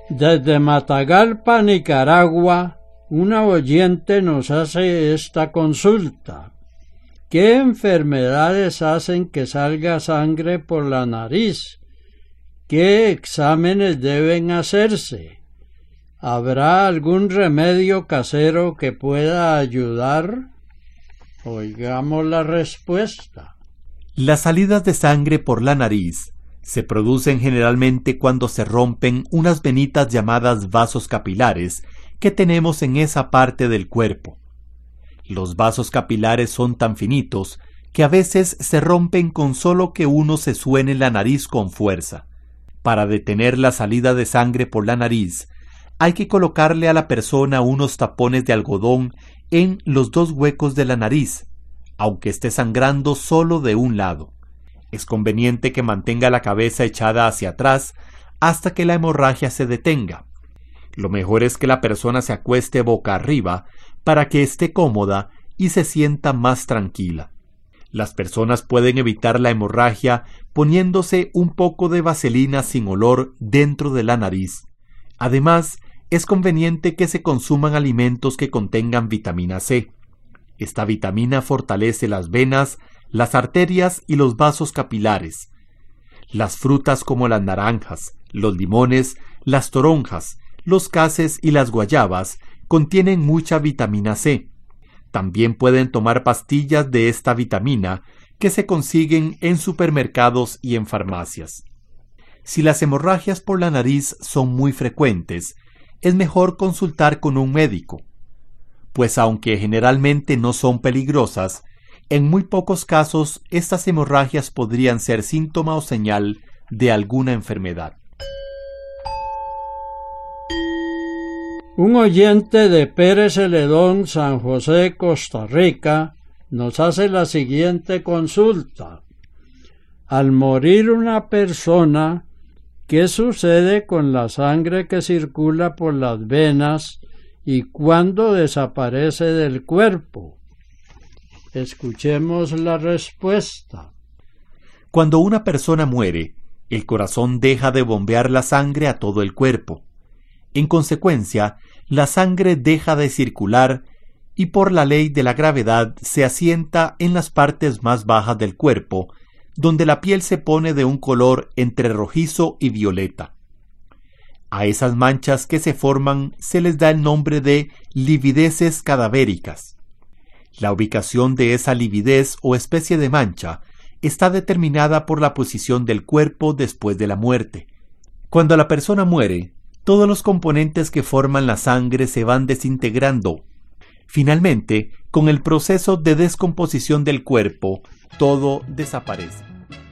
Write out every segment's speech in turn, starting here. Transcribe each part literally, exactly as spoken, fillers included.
Desde Matagalpa, Nicaragua, una oyente nos hace esta consulta. ¿Qué enfermedades hacen que salga sangre por la nariz? ¿Qué exámenes deben hacerse? ¿Habrá algún remedio casero que pueda ayudar? Oigamos la respuesta. Las salidas de sangre por la nariz se producen generalmente cuando se rompen unas venitas llamadas vasos capilares que tenemos en esa parte del cuerpo. Los vasos capilares son tan finitos que a veces se rompen con solo que uno se suene la nariz con fuerza. Para detener la salida de sangre por la nariz, hay que colocarle a la persona unos tapones de algodón en los dos huecos de la nariz, aunque esté sangrando solo de un lado. Es conveniente que mantenga la cabeza echada hacia atrás hasta que la hemorragia se detenga. Lo mejor es que la persona se acueste boca arriba para que esté cómoda y se sienta más tranquila. Las personas pueden evitar la hemorragia poniéndose un poco de vaselina sin olor dentro de la nariz. Además, es conveniente que se consuman alimentos que contengan vitamina C. Esta vitamina fortalece las venas, las arterias y los vasos capilares. Las frutas como las naranjas, los limones, las toronjas, los cases y las guayabas contienen mucha vitamina C. También pueden tomar pastillas de esta vitamina que se consiguen en supermercados y en farmacias. Si las hemorragias por la nariz son muy frecuentes, es mejor consultar con un médico, pues aunque generalmente no son peligrosas, en muy pocos casos estas hemorragias podrían ser síntoma o señal de alguna enfermedad. Un oyente de Pérez Celedón, San José, Costa Rica, nos hace la siguiente consulta. Al morir una persona, ¿qué sucede con la sangre que circula por las venas y cuándo desaparece del cuerpo? Escuchemos la respuesta. Cuando una persona muere, el corazón deja de bombear la sangre a todo el cuerpo. En consecuencia, la sangre deja de circular y por la ley de la gravedad se asienta en las partes más bajas del cuerpo, donde la piel se pone de un color entre rojizo y violeta. A esas manchas que se forman se les da el nombre de livideces cadavéricas. La ubicación de esa lividez o especie de mancha está determinada por la posición del cuerpo después de la muerte. Cuando la persona muere, todos los componentes que forman la sangre se van desintegrando. Finalmente, con el proceso de descomposición del cuerpo, todo desaparece.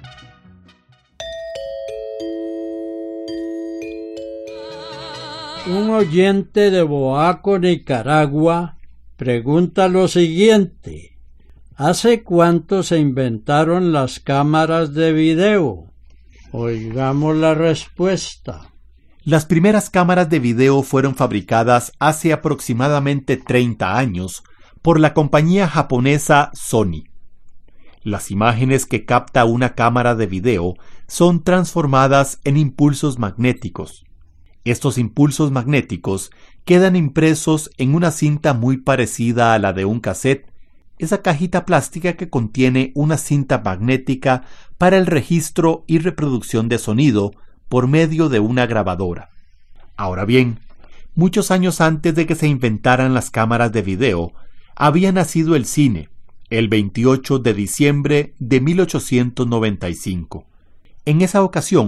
Un oyente de Boaco, Nicaragua, pregunta lo siguiente. ¿Hace cuánto se inventaron las cámaras de video? Oigamos la respuesta. Las primeras cámaras de video fueron fabricadas hace aproximadamente treinta años por la compañía japonesa Sony. Las imágenes que capta una cámara de video son transformadas en impulsos magnéticos. Estos impulsos magnéticos quedan impresos en una cinta muy parecida a la de un cassette, esa cajita plástica que contiene una cinta magnética para el registro y reproducción de sonido por medio de una grabadora. Ahora bien, muchos años antes de que se inventaran las cámaras de video, había nacido el cine, el veintiocho de diciembre de mil ochocientos noventa y cinco. En esa ocasión,